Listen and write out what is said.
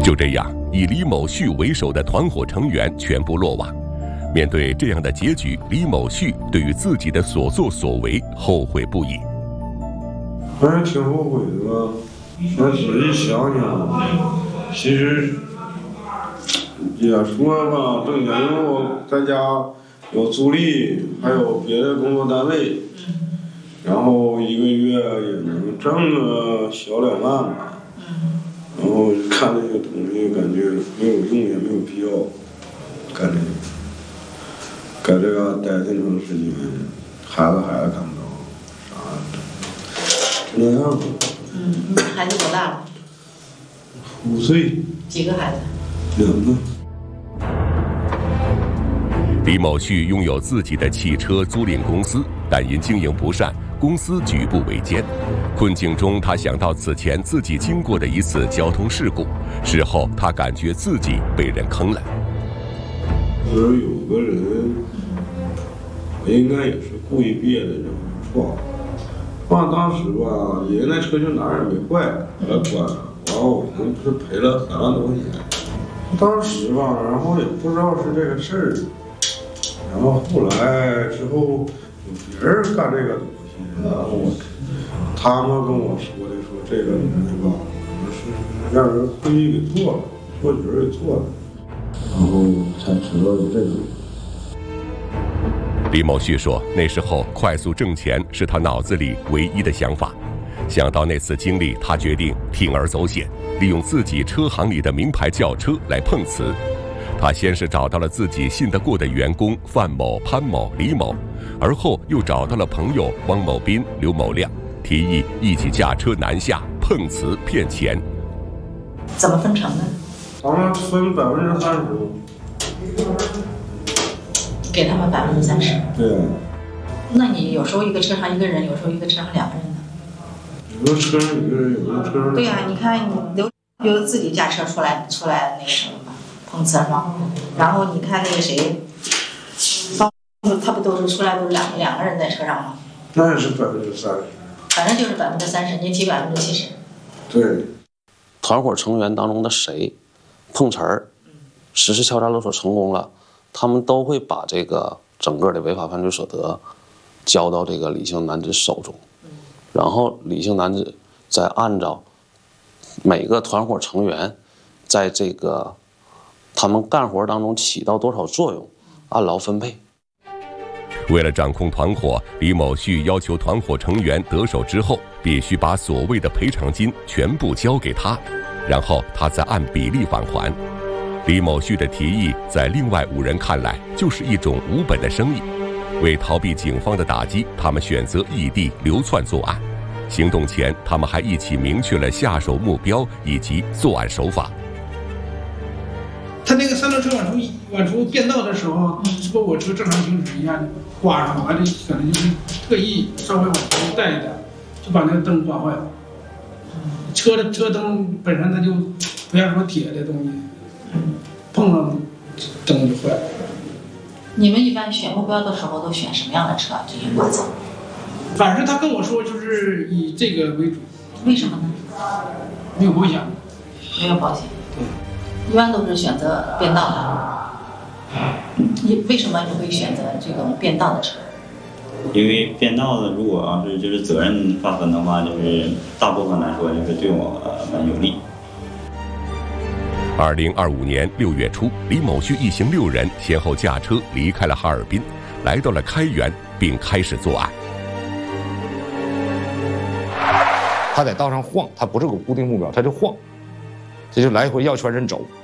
就这样，以李某旭为首的团伙成员全部落网。面对这样的结局，李某旭对于自己的所作所为后悔不已。 反正挺后悔的吧，我仔细想想，其实也说吧，挣钱以后在家有助力，还有别的工作单位，然后一个月也能挣个小2万吧。然后看这个东西，感觉没有用，也没有必要干这个。搁这个待挺长时间，孩子看不着，啥的，那样子。 孩子多大了 ？5岁。 几个孩子 ？2个。 李某旭拥有自己的汽车租赁公司，但因经营不善，公司举步维艰。困境中，他想到此前自己经过的一次交通事故，事后他感觉自己被人坑了。 就是有个人，应该也是故意别的，然后撞。当时吧，人那车就哪儿也没坏，把它关了，然后我们不是赔了3万多块钱。当时吧，然后也不知道是这个事儿，然后后来之后有别人干这个东西，然后他们跟我说的，说这个东西吧，是让人故意给做了，错觉给做了。然后才知道有这个。 李某旭说，那时候快速挣钱是他脑子里唯一的想法。想到那次经历，他决定铤而走险，利用自己车行里的名牌轿车来碰瓷。他先是找到了自己信得过的员工范某、潘某、李某，而后又找到了朋友汪某斌、刘某亮，提议一起驾车南下碰瓷骗钱。 怎么分成的？ 咱们分30%， 给他们30%。 对。 那你有时候一个车上一个人，有时候一个车上2个人呢？ 有的车上1个人，有的车上。 对呀，你看你刘自己驾车出来那个什么嘛，碰瓷嘛。然后你看那个谁，他不都是出来都是两个人在车上吗？ 那也是30%。 反正就是30%，您提70%。 对。 团伙成员当中的谁碰瓷儿，实施敲诈勒索成功了，他们都会把这个整个的违法犯罪所得交到这个李姓男子手中，然后李姓男子再按照每个团伙成员在这个他们干活当中起到多少作用，按劳分配。 为了掌控团伙，李某旭要求团伙成员得手之后，必须把所谓的赔偿金全部交给他，然后他再按比例返还。李某旭的提议在另外5人看来就是一种无本的生意。为逃避警方的打击，他们选择异地流窜作案。行动前，他们还一起明确了下手目标以及作案手法。 他那个3轮车往出变道的时候，说我车正常行驶一下，刮上完了，可能就是特意稍微往前带一点，就把那个灯刮坏了。车灯本身它就不像说铁的东西，碰上灯就坏了。 你们一般选目标的时候都选什么样的车进行刮蹭？ 反正他跟我说就是以这个为主。 为什么呢？ 没有保险。 没有保险。 对。 一般都是选择变道的。为什么你会选择这种变道的车？ 因为变道的，如果要是就是责任划分的话，就是大部分来说就是对我蛮有利。 2025年6月初，李某旭一行6人先后驾车离开了哈尔滨，来到了开原，并开始作案。 他在道上晃，他不是个固定目标，他就晃，这就来回绕圈人走。